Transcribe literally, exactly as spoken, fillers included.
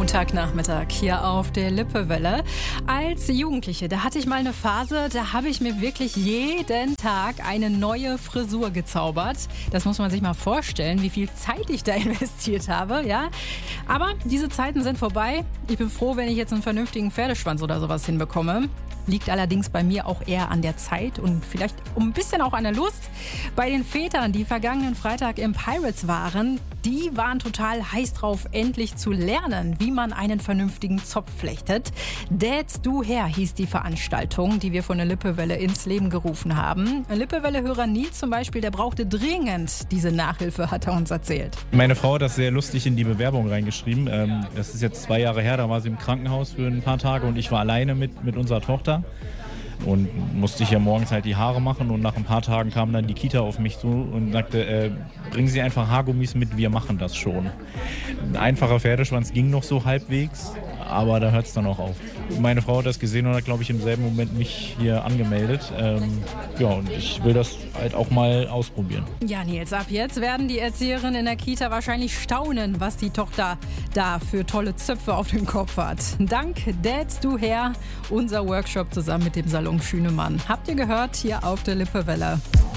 Montagnachmittag hier auf der Lippewelle. Als Jugendliche, da hatte ich mal eine Phase, da habe ich mir wirklich jeden Tag eine neue Frisur gezaubert. Das muss man sich mal vorstellen, wie viel Zeit ich da investiert habe, ja. Aber diese Zeiten sind vorbei. Ich bin froh, wenn ich jetzt einen vernünftigen Pferdeschwanz oder sowas hinbekomme. Liegt allerdings bei mir auch eher an der Zeit und vielleicht ein bisschen auch an der Lust. Bei den Vätern, die vergangenen Freitag im Pirates waren, die waren total heiß drauf, endlich zu lernen, wie man einen vernünftigen Zopf flechtet. Dads Do Hair hieß die Veranstaltung, die wir von der Lippewelle ins Leben gerufen haben. Lippewelle-Hörer Nils zum Beispiel, der brauchte dringend diese Nachhilfe, hat er uns erzählt. Meine Frau hat das sehr lustig in die Bewerbung reingeschrieben. Ähm, das ist jetzt zwei Jahre her, da war sie im Krankenhaus für ein paar Tage und ich war alleine mit, mit unserer Tochter. Und musste ich ja morgens halt die Haare machen und nach ein paar Tagen kam dann die Kita auf mich zu und sagte, äh, bringen Sie einfach Haargummis mit, wir machen das schon. Ein einfacher Pferdeschwanz ging noch so halbwegs, aber da hört es dann auch auf. Meine Frau hat das gesehen und hat, glaube ich, im selben Moment mich hier angemeldet. Ähm, ja, und ich will das halt auch mal ausprobieren. Ja, Nils, ab jetzt werden die Erzieherinnen in der Kita wahrscheinlich staunen, was die Tochter da für tolle Zöpfe auf dem Kopf hat. Dank Dads Do Hair, unser Workshop zusammen mit dem Salon Schünemann. Habt ihr gehört hier auf der Lippewelle.